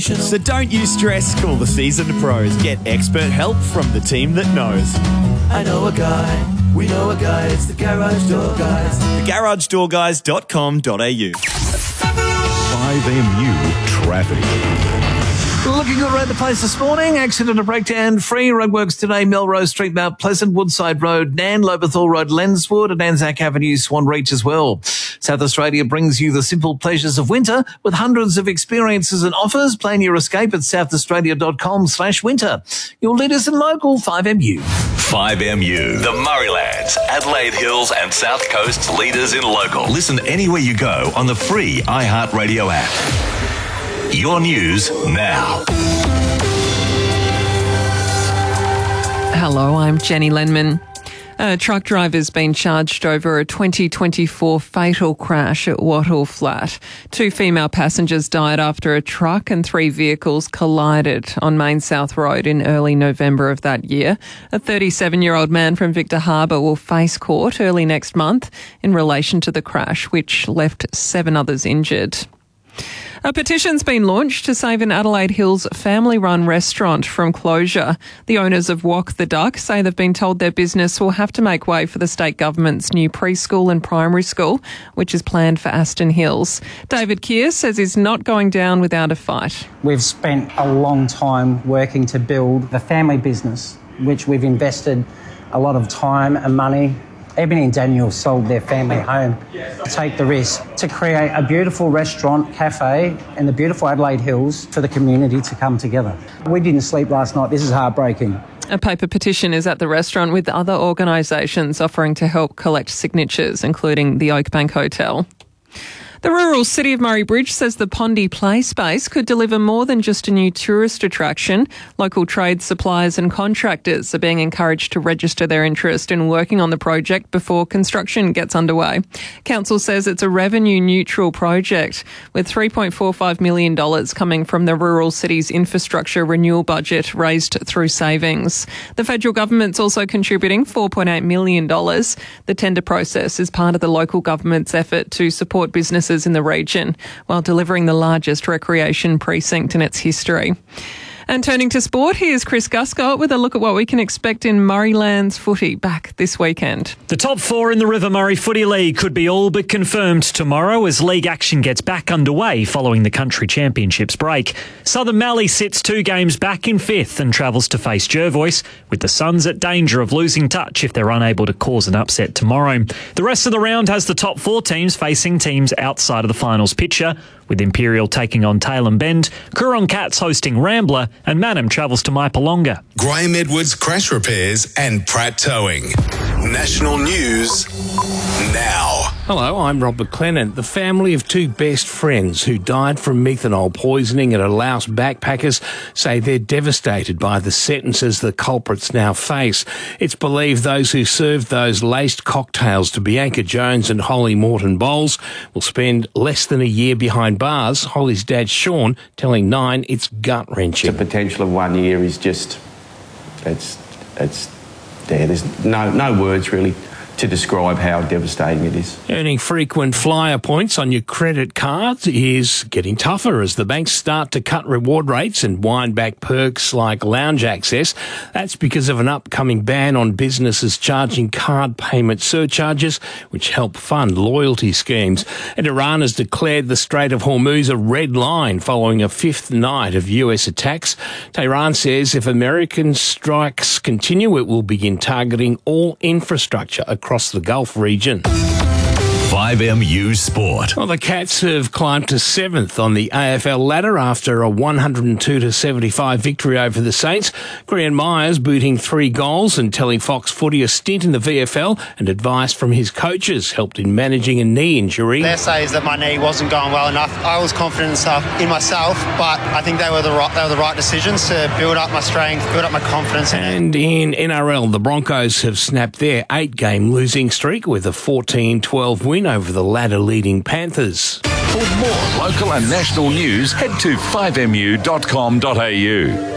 So don't you stress, call the seasoned pros. Get expert help from the team that knows. I know a guy, we know a guy, it's the Garage Door Guys. TheGarageDoorGuys.com.au. 5MU Traffic. Looking good around the place this morning. Accident and breakdown free. Roadworks today, Melrose Street, Mount Pleasant, Woodside Road, Nan, Lobethal Road, Lenswood, and Anzac Avenue, Swan Reach as well. South Australia brings you the simple pleasures of winter with hundreds of experiences and offers. Plan your escape at southaustralia.com/winter. Your leaders in local 5MU. 5MU, the Murraylands, Adelaide Hills and South Coast's leaders in local. Listen anywhere you go on the free iHeartRadio app. Your news now. Hello, I'm Jenny Lenman. A truck driver's been charged over a 2024 fatal crash at Wattle Flat. 2 female passengers died after a truck and 3 vehicles collided on Main South Road in early November of that year. A 37-year-old man from Victor Harbour will face court early next month in relation to the crash, which left 7 others injured. A petition's been launched to save an Adelaide Hills family-run restaurant from closure. The owners of Wok the Duck say they've been told their business will have to make way for the state government's new preschool and primary school, which is planned for Aston Hills. David Keir says he's not going down without a fight. We've spent a long time working to build the family business, which we've invested a lot of time and money. Ebony and Daniel sold their family home to take the risk to create a beautiful restaurant, cafe in the beautiful Adelaide Hills for the community to come together. We didn't sleep last night. This is heartbreaking. A paper petition is at the restaurant with other organisations offering to help collect signatures, including the Oakbank Hotel. The rural city of Murray Bridge says the Pondy Play Space could deliver more than just a new tourist attraction. Local trade suppliers and contractors are being encouraged to register their interest in working on the project before construction gets underway. Council says it's a revenue-neutral project, with $3.45 million coming from the rural city's infrastructure renewal budget raised through savings. The federal government's also contributing $4.8 million. The tender process is part of the local government's effort to support businesses in the region while delivering the largest recreation precinct in its history. And turning to sport, here's Chris Guscott with a look at what we can expect in Murraylands footy back this weekend. The top 4 in the River Murray Footy League could be all but confirmed tomorrow as league action gets back underway following the Country Championships break. Southern Mallee sits 2 games back in 5th and travels to face Jervois, with the Suns at danger of losing touch if they're unable to cause an upset tomorrow. The rest of the round has the top 4 teams facing teams outside of the finals picture, with Imperial taking on Tailem Bend, Coorong Cats hosting Rambler, and Mannum travels to Maipalonga. Graham Edwards Crash Repairs and Pratt Towing. National news now. Hello, I'm Rob McLennan. The family of 2 best friends who died from methanol poisoning at a Laos backpackers say they're devastated by the sentences the culprits now face. It's believed those who served those laced cocktails to Bianca Jones and Holly Morton Bowles will spend less than a year behind bars. Holly's dad, Sean, telling Nine it's gut-wrenching. The potential of 1 year is just, it's there. There's no words really to describe how devastating it is. Earning frequent flyer points on your credit cards is getting tougher as the banks start to cut reward rates and wind back perks like lounge access. That's because of an upcoming ban on businesses charging card payment surcharges, which help fund loyalty schemes. And Iran has declared the Strait of Hormuz a red line following a 5th night of US attacks. Tehran says if American strikes continue, it will begin targeting all infrastructure across the Gulf region. 5MU Sport. Well, the Cats have climbed to 7th on the AFL ladder after a 102-75 victory over the Saints. Grian Myers booting 3 goals and telling Fox Footy a stint in the VFL and advice from his coaches helped in managing a knee injury. Their say is that my knee wasn't going well enough. I was confident in myself, but I think they were the right decisions to build up my strength, build up my confidence. And in NRL, the Broncos have snapped their 8-game losing streak with a 14-12 win over the ladder-leading Panthers. For more local and national news, head to 5mu.com.au.